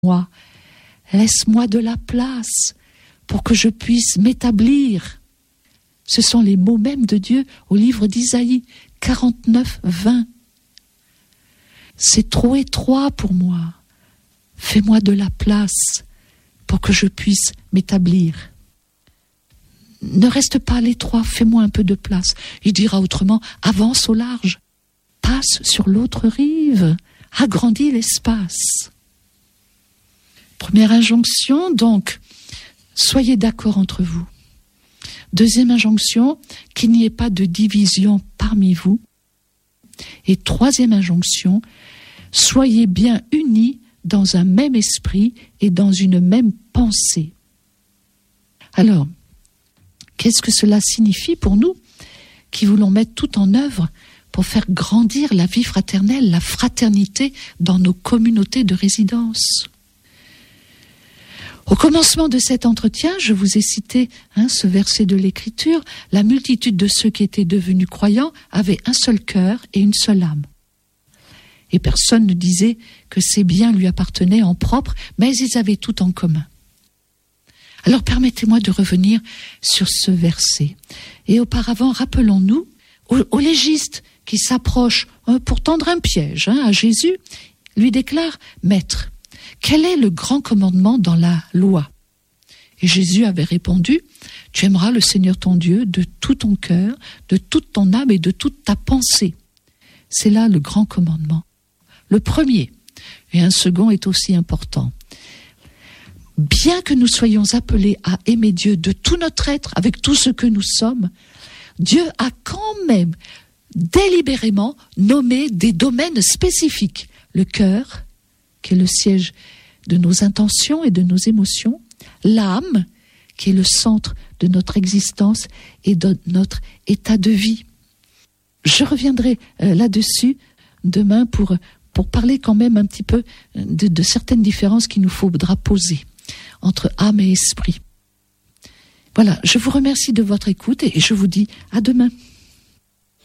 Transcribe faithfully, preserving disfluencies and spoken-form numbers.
moi. Laisse-moi de la place pour que je puisse m'établir. Ce sont les mots mêmes de Dieu au livre d'Isaïe quarante-neuf, vingt. C'est trop étroit pour moi. Fais-moi de la place pour que je puisse m'établir. Ne reste pas à l'étroit, fais-moi un peu de place. Il dira autrement, avance au large, passe sur l'autre rive, agrandis l'espace. Première injonction, donc, soyez d'accord entre vous. Deuxième injonction, qu'il n'y ait pas de division parmi vous. Et troisième injonction, soyez bien unis dans un même esprit et dans une même pensée. Alors, qu'est-ce que cela signifie pour nous qui voulons mettre tout en œuvre pour faire grandir la vie fraternelle, la fraternité dans nos communautés de résidence? Au commencement de cet entretien, je vous ai cité hein, ce verset de l'Écriture. La multitude de ceux qui étaient devenus croyants avaient un seul cœur et une seule âme. Et personne ne disait que ces biens lui appartenaient en propre, mais ils avaient tout en commun. Alors permettez-moi de revenir sur ce verset. Et auparavant, rappelons-nous, au, au légiste qui s'approche hein, pour tendre un piège hein, à Jésus, lui déclare « Maître, quel est le grand commandement dans la loi ?» Et Jésus avait répondu « Tu aimeras le Seigneur ton Dieu de tout ton cœur, de toute ton âme et de toute ta pensée. » C'est là le grand commandement. Le premier, et un second est aussi important. Bien que nous soyons appelés à aimer Dieu de tout notre être, avec tout ce que nous sommes, Dieu a quand même délibérément nommé des domaines spécifiques. Le cœur, qui est le siège de nos intentions et de nos émotions, l'âme, qui est le centre de notre existence et de notre état de vie. Je reviendrai euh, là-dessus demain pour, pour parler quand même un petit peu de, de certaines différences qu'il nous faudra poser entre âme et esprit. Voilà, je vous remercie de votre écoute et je vous dis à demain.